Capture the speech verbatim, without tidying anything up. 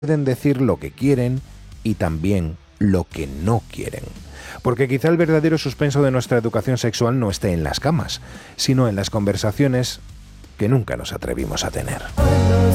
pueden decir lo que quieren y también lo que no quieren. Porque quizá el verdadero suspenso de nuestra educación sexual no esté en las camas, sino en las conversaciones que nunca nos atrevimos a tener.